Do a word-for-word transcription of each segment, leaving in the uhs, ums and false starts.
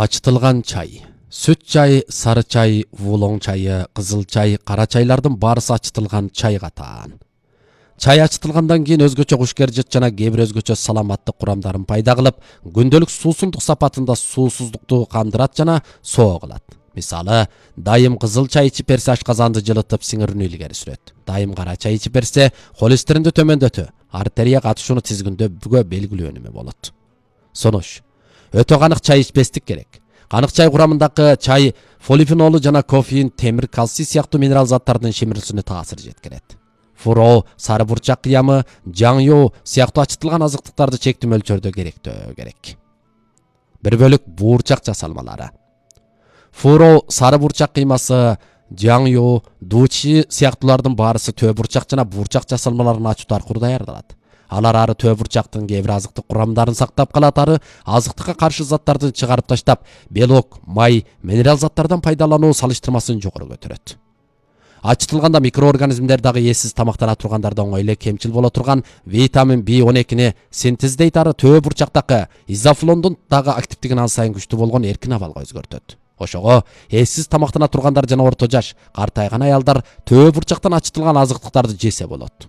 Ачытылган чай. Сүт чай, сары чай, вулоң чайы, кызыл чай, кара чайлардын баарысы ачытылган чай катаан. Чай ачытылгандан кийин өзгөчө кушкержет жана кээ бир өзгөчө саламаттык курамдарын пайда кылып, күндөлүк суусундук сапатында суусуздукту кандырат жана соо кылат. Мисалы, дайым кызыл чай ичип берсе ашказанды жылытып, сиңирүүнү илгери сүрөт. Дайым кара чай ичип берсе холестеринди төмөндөтө, артерия катышууну тизгиндөгө белгилүү өнүмү болот. Сунуш. Өтө канык чай ичпестик керек. Канык чай курамындагы чай полифенолу жана кофеин, темир, кальций сыяктуу минерал заттардын шимирүүсүнө таасир жеткирет. Фуро, сары бурчак кыямы, жаңю сыяктуу ачытылган азыктыктарды чектүү мөлчөрдө керектөө керек. Бир бөлүк буурчак жасалмалары. Фуро, сары бурчак кыймасы, жаңю, дучи сыяктуулардын баарысы төө бурчак жана буурчак жасалмаларын ачуу аркылуу даярдалат. Алар ары төө бурчактын кээ бир азыктык курамдарын сактап калат, ары азыктыкка каршы заттарды чыгарып таштап, белок, май, минерал заттардан пайдалануу салыштырмасын жогору көтөрөт. Ачытылганда микроорганизмдер дагы эсиз тамактана тургандарда оңой эле кемчил боло турган витамин би он экини синтездейт, ары төө бурчактагы изофлондун дагы активдигин ан сайын күчтүү болгон эркин абалга өзгөртөт. Ошого эсиз тамактана тургандар жана орто жаш, картайган аялдар төө бурчактан ачытылган азыктыктарды жесе болот.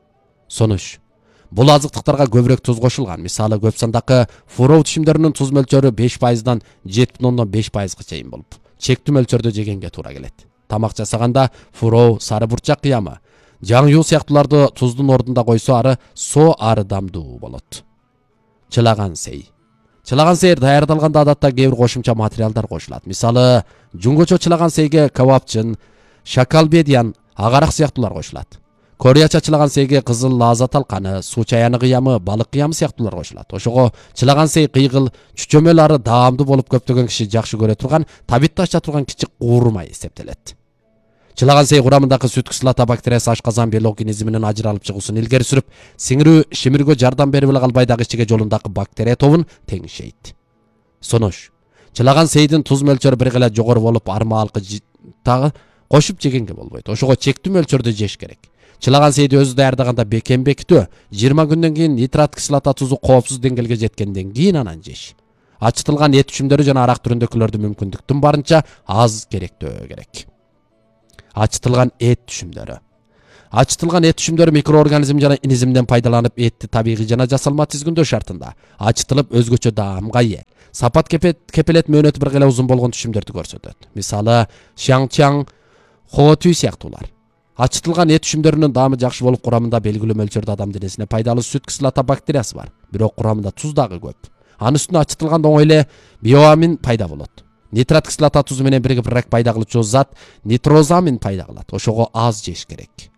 Сунуш. Бул азыктыктарга көбүрөөк туз кошулган. Мисалы, көп сандагы фуро түшүмдөрүнүн туз мөлчөрү беш пайыздан жети бүтүн ондон беш пайызга чейин болуп, чектүү мөлчөрдө жегенге туура келет. Тамак жасаганда фуро, сары бурчак кыямы, жаңю сыяктууларды туздун ордунда койсо, ары соо ары дамдуу болот. Чылаган сей. Чылаган сейр даярдалганда адатта кээ бир кошумча материалдар кошулат. Мисалы, жунгочо чылаган сейге кавапчын, шакалбедиян, агарак сыяктуулар кошулат. Кореяча чылаган сейге кызыл лаза талканы, суу чаяны кыямы, балык кыямы сыяктуулар кошулат. Ошого чылаган сей кыйгыл, чүчөмөлары даамдуу болуп көптөгөн киши жакшы көрө турган, табитте аша турган кичик куурмай эсептелет. Чылаган сей курамындагы сүт кислота бактериясы ашказан белок организминин ажыралып чыгуусун илгери сүрүп, сиңирүү шимиргө жардам берип эле калбай дагы ичиге жолундагы бактерия тобун теңишейт. Сунуш. Чылаган сейдин туз мөлчөрү бир гана жогору болуп, армаалкы дагы кошуп жегенге болбойт. Ошого чектүү мөлчөрдө жеш керек. Чылаган сейди өзү даярдаганда бекем бекитүү, жыйырма күндөн кийин нитрат кислота тузу коопсуз деңгээлге жеткенден кийин анан жеш. Ачытылган эт түшүмдөрү жана арак түрүндөгүлөрдү мүмкүндүктүн барынча аз керектөө керек. Ачытылган эт түшүмдөрү. Ачытылган эт түшүмдөрү микроорганизм жана инизимден пайдаланып, этти табигый жана жасалма тизгиндөө шартында ачытылып өзгөчө даамга ээ. Сапат кепелет мөөнөтү бир гана узун болгон түшүмдөрдү көрсөтөт. Мисалы, шаңчаң, хоотүй сыяктуулар. Ачытылган эт түшүмдөрүнүн даамы жакшы болуп, курамында белгилүү мөлчөрдө адам денесине пайдалуу сүт кислота бактериясы бар. Бирок курамында туз дагы көп. Анын үстүнө ачытылганда оңой эле биоамин пайда болот. Нитрат кислота тузу менен биригип рак пайда кылуучу зат нитрозамин пайда кылат. Ошого аз жеш керек.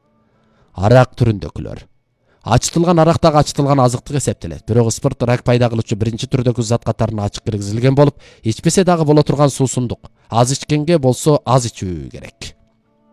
Арак түрүндөгүлөр. Ачытылган арак дагы ачытылган азыктык эсептелет. Бирок спирт рак пайда кылуучу биринчи түрдөгү зат катарына ачык киргизилген болуп, ичпесе дагы боло турган суусундук. Аз ичкенге болсо аз ичүү керек.